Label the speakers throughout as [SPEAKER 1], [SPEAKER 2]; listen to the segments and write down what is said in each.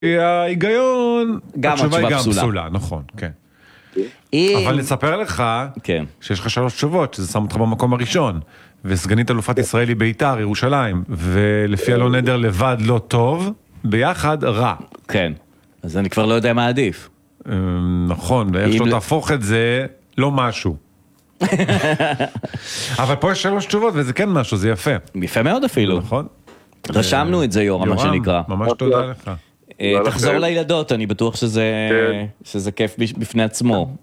[SPEAKER 1] ההיגיון,
[SPEAKER 2] גם
[SPEAKER 1] התשובה היא גם
[SPEAKER 2] פסולה.
[SPEAKER 1] פסולה, נכון, כן. אבל נספר לך שיש לך 3 תשובות, שזה שם אותך במקום הראשון, וסגנית אלופת ישראל היא בית"ר, ירושלים, ולפי אלון נדר לבד לא טוב, ביחד רע.
[SPEAKER 2] כן, אז אני כבר לא יודע מה עדיף.
[SPEAKER 1] נכון, ואיך שלא תהפוך את זה, לא משהו. אבל פה יש 3 תשובות, וזה כן משהו, זה יפה.
[SPEAKER 2] יפה מאוד אפילו.
[SPEAKER 1] נכון.
[SPEAKER 2] רשמנו את זה, יורם, מה שנקרא.
[SPEAKER 1] ממש תודה לך.
[SPEAKER 2] תחזור לילדות, אני בטוח שזה כיף בפני עצמו.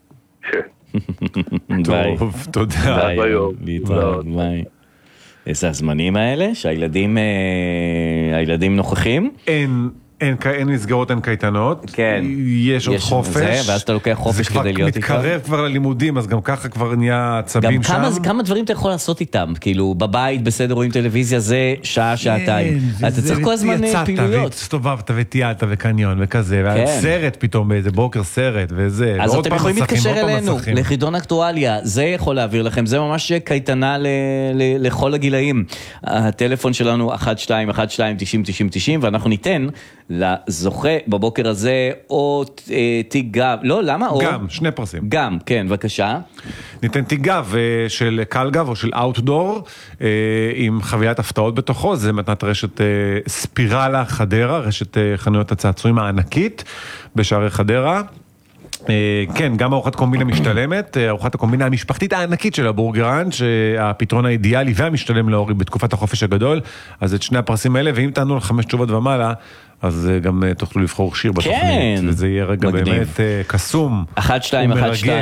[SPEAKER 1] טוב, תודה.
[SPEAKER 2] ביי. איזה הזמנים האלה, שהילדים נוכחים?
[SPEAKER 1] אין מסגרות, אין קייטנות, יש עוד חופש,
[SPEAKER 2] ואז אתה לוקח חופש כדי להיות איתם.
[SPEAKER 1] זה מתקרב כבר ללימודים, אז גם ככה כבר נהיה עצבים שם.
[SPEAKER 2] גם כמה דברים אתה יכול לעשות איתם, כאילו בבית, בסדר, רואים טלוויזיה, זה שעה, שעתיים. אתה צריך כל הזמן פעילויות.
[SPEAKER 1] והסתובבת וטיילת וקניון וכזה, והסרט פתאום באיזה בוקר סרט וזה.
[SPEAKER 2] אז אתם יכולים להתקשר אלינו, לחידון אקטואליה, זה יכול להעביר לכם, זה ממש קייטנה לכל הגילאים. הטלפון שלנו 1212-90-90-90, ואנחנו ניתן לזוכה בבוקר הזה או תיק גב, לא, למה?
[SPEAKER 1] גם, 2 פרסים.
[SPEAKER 2] גם, כן, בבקשה.
[SPEAKER 1] ניתן תיק גב של קל גב או של אאוטדור, עם חוויית הפתעות בתוכו, זה מתנת רשת ספירלה חדרה, רשת חנויות הצעצועים הענקית בשערי חדרה. כן, גם ארוחת קומבינה משתלמת, ארוחת הקומבינה המשפחתית הענקית של הבורגראנץ', שהפתרון האידיאלי והמשתלם להורי בתקופת החופש הגדול, אז את 2 הפרסים האלה, ואם תענו ל5 תשובות ומעלה, אז גם תוכלו לבחור שיר בתוכנית, וזה יהיה רגע באמת קסום,
[SPEAKER 2] 1212-90-90-90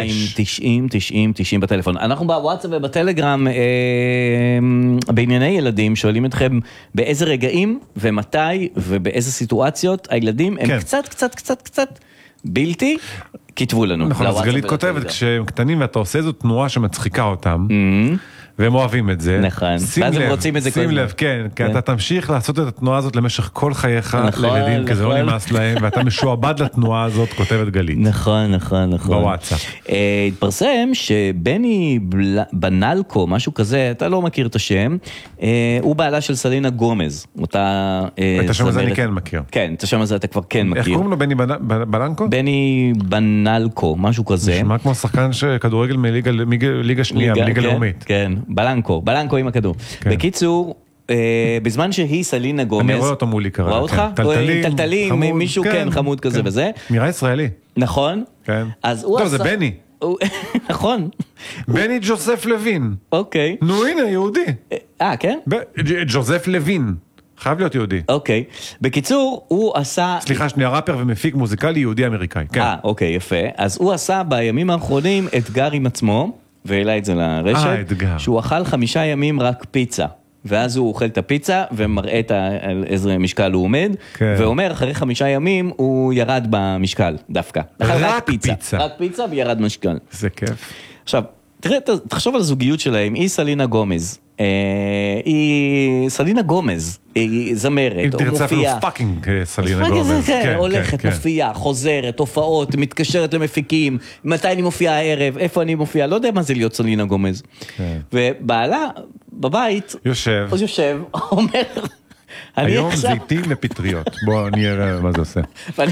[SPEAKER 2] בטלפון. אנחנו בוואטסאפ ובטלגרם בענייני ילדים, שואלים אתכם באיזה רגעים ומתי ובאיזה סיטואציות הילדים הם קצת בלתי, כתבו לנו.
[SPEAKER 1] נכון, אז גלית כותבת, כשהם קטנים ואתה עושה איזו תנועה שמצחיקה אותם, והם אוהבים את זה.
[SPEAKER 2] נכון.
[SPEAKER 1] שים לב, כן, כי אתה תמשיך לעשות את התנועה הזאת למשך כל חייך לילדים, כי זה לא נמאס להם, ואתה משועבד לתנועה הזאת, כותבת גלית.
[SPEAKER 2] נכון.
[SPEAKER 1] בוואטסאפ.
[SPEAKER 2] התפרסם שבני בנלקו, משהו כזה, אתה לא מכיר את השם, הוא בעלה של סלינה גומז.
[SPEAKER 1] את השם הזה אני כן מכיר.
[SPEAKER 2] כן, את השם הזה אתה כבר כן מכיר.
[SPEAKER 1] איך קוראים לו, בני בנלקו?
[SPEAKER 2] בני בנלקו, משהו כזה.
[SPEAKER 1] נשמע כמו שחקן שכדורגל מליגה שנייה, מליגה לאומית.
[SPEAKER 2] כן. בלנקו עם הכדור. בקיצור, בזמן שהיא סלינה גומז,
[SPEAKER 1] אני רואה אותו מולי כרגע.
[SPEAKER 2] רואה אותך? טלטלים, מישהו חמוד כזה וזה.
[SPEAKER 1] נראה ישראלי.
[SPEAKER 2] נכון.
[SPEAKER 1] טוב, זה בני.
[SPEAKER 2] נכון.
[SPEAKER 1] בני ג'וזף לוין.
[SPEAKER 2] אוקיי.
[SPEAKER 1] נו הנה, יהודי.
[SPEAKER 2] כן?
[SPEAKER 1] ג'וזף לוין. חייב להיות יהודי.
[SPEAKER 2] אוקיי. בקיצור, הוא עשה...
[SPEAKER 1] סליחה, שנייה, ראפר ומפיק מוזיקלי יהודי אמריקאי.
[SPEAKER 2] אוקיי, יפה. אז הוא עשה בימים האחרונים אתגר עם עצמו, והעלה את זה לרשת, שהוא אכל 5 ימים רק פיצה, ואז הוא אוכל את הפיצה, ומראה על איזה משקל הוא עומד, ואומר, אחרי 5 ימים, הוא ירד במשקל, דווקא.
[SPEAKER 1] רק פיצה.
[SPEAKER 2] רק פיצה וירד משקל.
[SPEAKER 1] זה כיף.
[SPEAKER 2] עכשיו, תראה, תחשוב על הזוגיות שלהם, היא סלינה גומז, סלינה גומז, היא זמרת, או מופיעה. אם תרצה אפילו
[SPEAKER 1] פאקינג סלינה גומז.
[SPEAKER 2] הולכת, מופיעה, חוזרת, הופעות, מתקשרת למפיקים, מתי אני מופיעה הערב, איפה אני מופיעה, לא יודע מה זה להיות סלינה גומז. ובעלה, בבית, יושב, אומר...
[SPEAKER 1] היום זיתים ופטריות. בוא נראה מה זה עושה.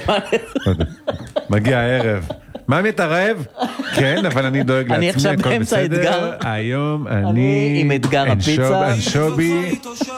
[SPEAKER 1] מגיע הערב. מאמי, אתה רעב? כן, אבל אני דואג לעצמי,
[SPEAKER 2] אני עכשיו באמצע אתגר.
[SPEAKER 1] היום אני
[SPEAKER 2] עם אתגר הפיצה.
[SPEAKER 1] אנשובי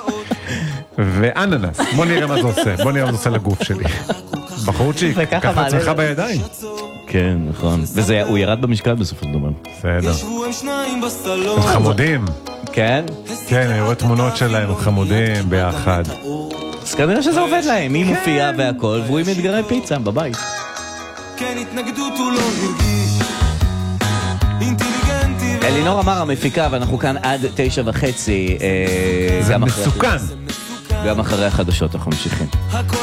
[SPEAKER 1] ואננס. בוא נראה מה זה עושה. בוא נראה מה זה עושה לגוף שלי. בחורצ'יק, ככה עצמך בידיים.
[SPEAKER 2] כן, נכון. וזה, הוא ירד במשקל בסופו של דבר.
[SPEAKER 1] בסדר. הם חמודים.
[SPEAKER 2] כן?
[SPEAKER 1] כן, אני רואה תמונות שלהם, חמודים ביחד.
[SPEAKER 2] אז כנראה שזה עובד להם. היא מופיעה והכל, והוא עם אתגרי פיצה בבית.
[SPEAKER 3] כן, התנגדות הוא לא הרגיש אינטליגנטי.
[SPEAKER 2] אלינור אמר המפיקה, ואנחנו כאן עד 9:30.
[SPEAKER 1] זה מסוכן.
[SPEAKER 2] גם אחרי החדשות אנחנו ממשיכים.